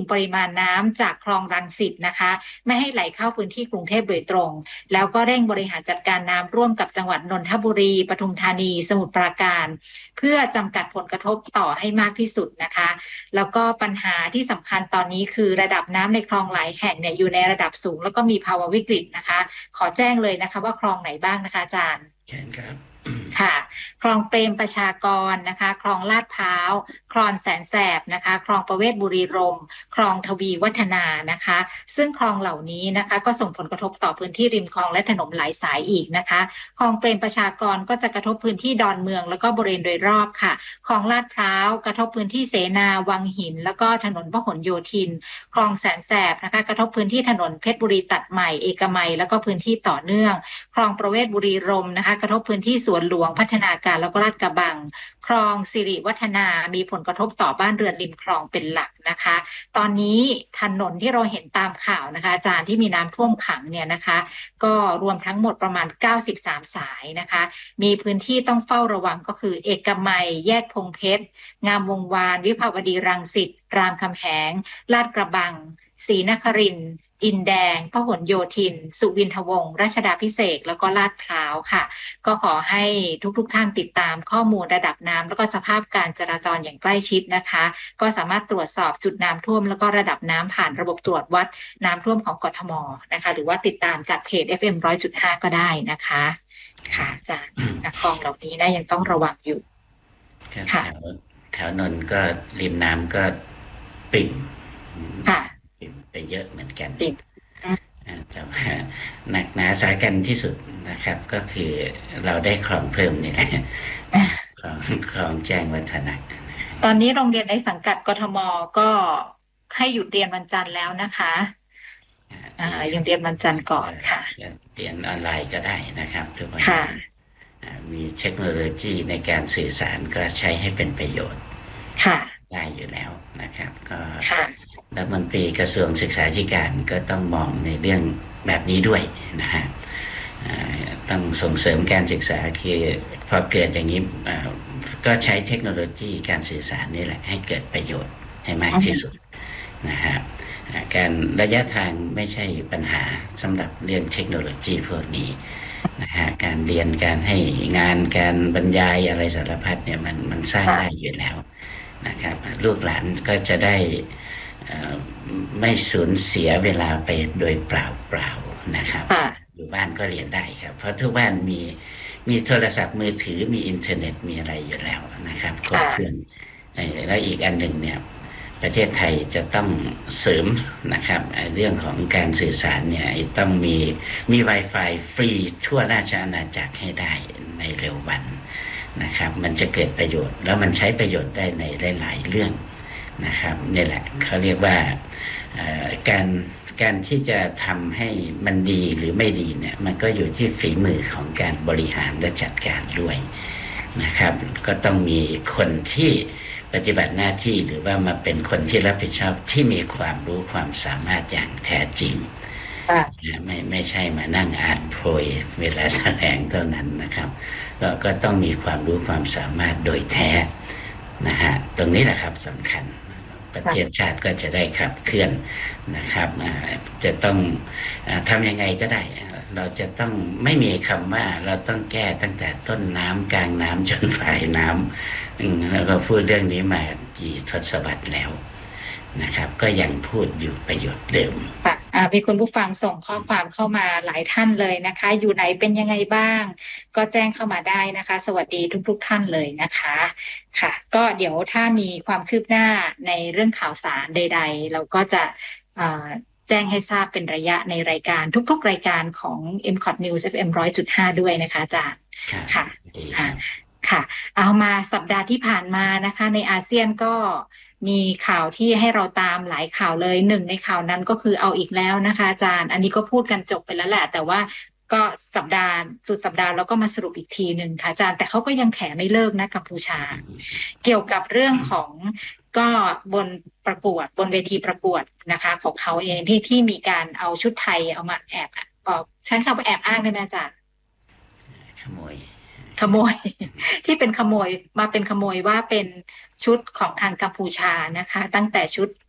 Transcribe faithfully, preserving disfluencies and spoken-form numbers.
ปริมาณน้ำจากคลองรังสิตนะคะไม่ให้ไหลเข้าพื้นที่กรุงเทพโดยตรงแล้วก็เร่งบริหารจัดการน้ำร่วมกับจังหวัดนนทบุรีปทุมธานีสมุทรปราการเพื่อจำกัดผลกระทบต่อให้มากที่สุดนะคะแล้วก็ปัญหาที่สำคัญตอนนี้คือระดับน้ำในคลองหลายแห่งเนี่ยอยู่ในระดับสูงแล้วก็มีภาวะวิกฤตนะคะขอแจ้งเลยนะคะว่าคลองไหนบ้างนะคะอาจารย์เช่นครับค่ะคลองเปรมประชากรนะคะคลองลาดพร้าวคลองแสนแสบนะคะคลองประเวศบุรีรมย์คลองทวีวัฒนานะคะซึ่งคลองเหล่านี้นะคะก็ส่งผลกระทบต่อพื้นที่ริมคลองและถนนหลายสายอีกนะคะคลองเปรมประชากรก็จะกระทบพื้นที่ดอนเมืองแล้วก็บริเวณโดยรอบค่ะคลองลาดพร้าวกระทบพื้นที่เสนาวังหินแล้วก็ถนนพหลโยธินคลองแสนแสบนะคะกระทบพื้นที่ถนนเพชรบุรีตัดใหม่เอกมัยแล้วก็พื้นที่ต่อเนื่องคลองประเวศบุรีรมย์นะคะกระทบพื้นที่สวนหลวงพัฒนาการแล้วก็ลาดกระบังคลองสิริวัฒนามีผลกระทบต่อบ้านเรือนริมคลองเป็นหลักนะคะตอนนี้ถนนที่เราเห็นตามข่าวนะคะอาจารย์ที่มีน้ำท่วมขังเนี่ยนะคะก็รวมทั้งหมดประมาณเก้าสิบสามสายนะคะมีพื้นที่ต้องเฝ้าระวังก็คือเอกมัยแยกพงเพชรงามวงวานวิภาวดีรังสิตรามคำแหงลาดกระบังศรีนครินทร์ดินแดงพหลโยธินสุวินทวงศ์รัชดาภิเษกแล้วก็ลาดพร้าวค่ะก็ขอให้ทุกๆท่านติดตามข้อมูลระดับน้ำแล้วก็สภาพการจราจรอย่างใกล้ชิดนะคะก็สามารถตรวจสอบจุดน้ำท่วมแล้วก็ระดับน้ำผ่านระบบตรวจวัดน้ำท่วมของกทมนะคะหรือว่าติดตามจากเพจ เอฟ เอ็ม หนึ่งร้อยจุดห้า ก็ได้นะคะค่ะอาจารย์คลองเหล่านี้นะยังต้องระวังอยู่ค่ะแถวแถวนนก็ริมน้ำก็ปิ่มค่ะไปเยอะเหมือนกันแต่ว่าหนักหนาสากันที่สุดนะครับก็คือเราได้คลองเพิ่มนี่แหละคลองคลองแจ้งวัฒนะตอนนี้โรงเรียนในสังกัดกทมก็ให้หยุดเรียนวันจันทร์แล้วนะคะอ่ายังเรียนวันจันทร์ก่อนค่ะเรียนออนไลน์ก็ได้นะครับทุกคนมีเทคโนโลยีในการสื่อสารก็ใช้ให้เป็นประโยชน์ได้อยู่แล้วนะครับก็รัฐมนตรีกระทรวงศึกษาธิการก็ต้องมองในเรื่องแบบนี้ด้วยนะฮะต้องส่งเสริมการศึกษาคือพอเกิดอย่างนี้ก็ใช้เทคโนโลยีการสื่อสารนี่แหละให้เกิดประโยชน์ให้มากที่สุดนะฮะการระยะทางไม่ใช่ปัญหาสำหรับเรื่องเทคโนโลยีพวกนี้นะฮะการเรียนการให้งานการบรรยายอะไรสารพัดเนี่ยมันมันสร้างได้อยู่แล้วนะครับลูกหลานก็จะได้ไม่สูญเสียเวลาไปโดยเปล่าเปล่านะครับอยู่บ้านก็เรียนได้ครับเพราะทุกบ้านมีมีโทรศัพท์มือถือมีอินเทอร์เน็ตมีอะไรอยู่แล้วนะครับครบถ้วนแล้วอีกอันหนึ่งเนี่ยประเทศไทยจะต้องเสริมนะครับเรื่องของการสื่อสารเนี่ยต้องมีมี Wi-Fi ฟรีทั่วราชอาณาจักรให้ได้ในเร็ววันนะครับมันจะเกิดประโยชน์แล้วมันใช้ประโยชน์ได้ในหลายๆเรื่องนะครับนี่แหละเขาเรียกว่าการการที่จะทำให้มันดีหรือไม่ดีเนี่ยมันก็อยู่ที่ฝีมือของการบริหารและจัดการด้วยนะครับก็ต้องมีคนที่ปฏิบัติหน้าที่หรือว่ามาเป็นคนที่รับผิดชอบที่มีความรู้ความสามารถอย่างแท้จริงไม่ไม่ใช่มานั่งอ่านโพยเวลาแสดงเท่านั้นนะครับก็ก็ต้องมีความรู้ความสามารถโดยแท้นะฮะตรงนี้แหละครับสำคัญประเทศชาติก็จะได้ขับเคลื่อนนะครับจะต้องทำยังไงก็ได้เราจะต้องไม่มีคำว่าเราต้องแก้ตั้งแต่ต้นน้ำกลางน้ำจนปลายน้ำแล้วก็พูดเรื่องนี้มากี่ทศวรรษแล้วนะครับก็ยังพูดอยู่ประโยชน์เดิมมีคุณผู้ฟังส่งข้อความเข้ามาหลายท่านเลยนะคะอยู่ไหนเป็นยังไงบ้างก็แจ้งเข้ามาได้นะคะสวัสดีทุกๆท่านเลยนะคะค่ะก็เดี๋ยวถ้ามีความคืบหน้าในเรื่องข่าวสารใดๆเราก็จะแจ้งให้ทราบเป็นระยะในรายการทุกๆรายการของ เอ็ม คอท News เอฟ เอ็ม หนึ่งร้อยจุดห้า ด้วยนะคะอาจารย์ค่ะค่ะเอามาสัปดาห์ที่ผ่านมานะคะในอาเซียนก็มีข่าวที่ให้เราตามหลายข่าวเลยหนึ่งในข่าวนั้นก็คือเอาอีกแล้วนะคะอาจารย์อันนี้ก็พูดกันจบไปแล้วแหละแต่ว่าก็สัปดาห์สุดสัปดาห์แล้วก็มาสรุปอีกทีหนึ่งค่ะอาจารย์แต่เขาก็ยังแถไม่เลิกนะกัมพูชาเกี่ยวกับเรื่องของก็บนประกวดบนเวทีประกวดนะคะของเขาเองที่ที่มีการเอาชุดไทยเอามาแอบบอกใช้คำว่าแอบอ้างได้ไหมอาจารย์ขโมยขโมยที่เป็นขโมยมาเป็นขโมยว่าเป็นชุดของทางกัมพูชานะคะตั้งแต่ชุด